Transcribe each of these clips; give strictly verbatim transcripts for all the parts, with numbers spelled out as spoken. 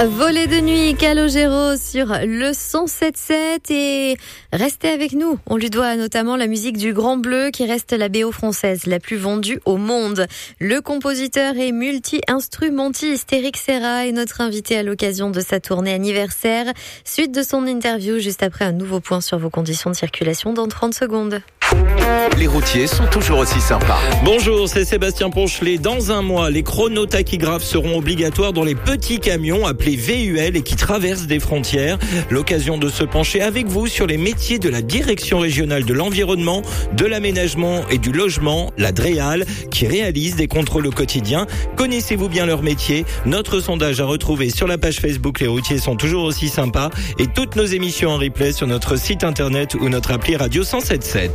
Volet de nuit, Calogero sur le cent sept sept et restez avec nous. On lui doit notamment la musique du Grand Bleu qui reste la B O française la plus vendue au monde. Le compositeur et multi-instrumentiste Eric Serra est notre invité à l'occasion de sa tournée anniversaire. Suite de son interview juste après un nouveau point sur vos conditions de circulation dans trente secondes. Les routiers sont toujours aussi sympas. Bonjour, c'est Sébastien Ponchelet. Dans un mois, les chronotachygraphes seront obligatoires dans les petits camions appelés V U L et qui traversent des frontières. L'occasion de se pencher avec vous sur les métiers de la Direction régionale de l'environnement, de l'aménagement et du logement, la DREAL, qui réalise des contrôles au quotidien. Connaissez-vous bien leur métier? Notre sondage à retrouver sur la page Facebook Les routiers sont toujours aussi sympas et toutes nos émissions en replay sur notre site internet ou notre appli Radio cent sept sept.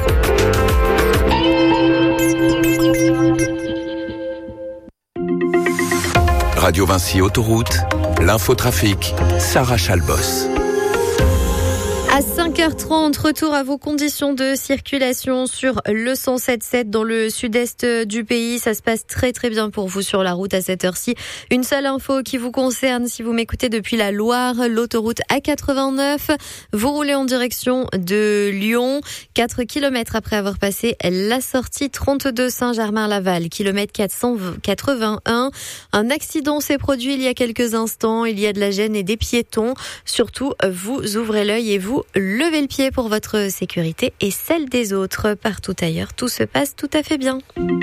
Radio Vinci Autoroute, l'infotrafic, Sarah Chalbos. À cinq heures trente, retour à vos conditions de circulation sur le cent sept sept dans le sud-est du pays. Ça se passe très très bien pour vous sur la route à cette heure-ci. Une seule info qui vous concerne si vous m'écoutez depuis la Loire, l'autoroute A quatre-vingt-neuf. Vous roulez en direction de Lyon, quatre kilomètres après avoir passé la sortie trente-deux Saint-Germain-Laval, kilomètre quatre cent quatre-vingt-un. Un accident s'est produit il y a quelques instants. Il y a de la gêne et des piétons. Surtout, vous ouvrez l'œil et vous levez le pied pour votre sécurité et celle des autres. Partout ailleurs, tout se passe tout à fait bien.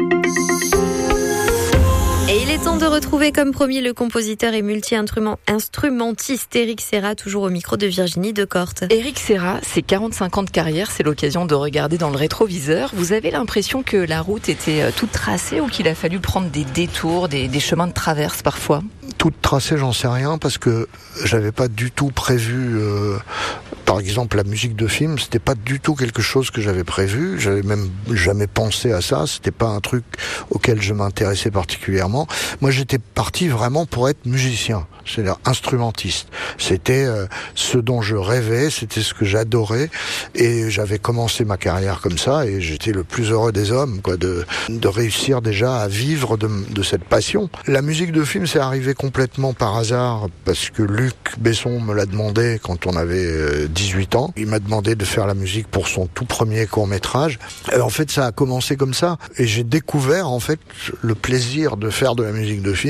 Et il est temps de retrouver, comme promis, le compositeur et multi-instrumentiste Eric Serra, toujours au micro de Virginie Decorte. Eric Serra, c'est quarante-cinq ans de carrière, c'est l'occasion de regarder dans le rétroviseur. Vous avez l'impression que la route était toute tracée ou qu'il a fallu prendre des détours, des, des chemins de traverse parfois? Toute tracée, j'en sais rien, parce que j'avais pas du tout prévu... Euh... Par exemple, la musique de film, c'était pas du tout quelque chose que j'avais prévu. J'avais même jamais pensé à ça. C'était pas un truc auquel je m'intéressais particulièrement. Moi, j'étais parti vraiment pour être musicien, c'est-à-dire instrumentiste. C'était euh, ce dont je rêvais, c'était ce que j'adorais, et j'avais commencé ma carrière comme ça, et j'étais le plus heureux des hommes, quoi, de de réussir déjà à vivre de, de cette passion. La musique de film, c'est arrivé complètement par hasard, parce que Luc Besson me l'a demandé quand on avait euh, dix-huit ans. Il m'a demandé de faire la musique pour son tout premier court-métrage. Et en fait, ça a commencé comme ça. Et j'ai découvert, en fait, le plaisir de faire de la musique de film.